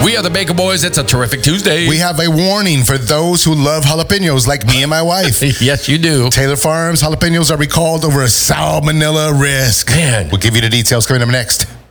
We are the Baker Boys. It's a terrific Tuesday. We have a warning for those who love jalapenos like me and my wife. Yes, you do. Taylor Farms jalapenos are recalled over a salmonella risk. Man. We'll give you the details coming up next.